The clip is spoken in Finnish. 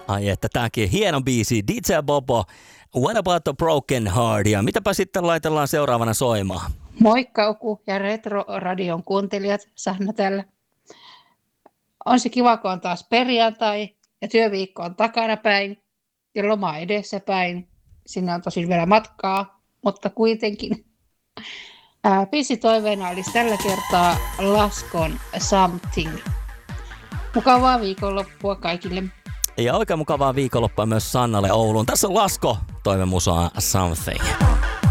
Ai että tääkin hieno biisi, DJ Bobo, What About the Broken Heart, ja mitäpä sitten laitellaan seuraavana soimaan? Moikka Oku ja Retro-radion kuuntelijat, Sanna täällä. On se kiva, kun on taas perjantai ja työviikko on takanapäin ja loma edessäpäin. Sinne on tosin vielä matkaa, mutta kuitenkin. Biisitoiveena olisi tällä kertaa Laskon Something. Mukavaa viikonloppua kaikille. Ja oikein mukavaa viikonloppua myös Sannalle Ouluun. Tässä on Lasko, toivemusaa Something.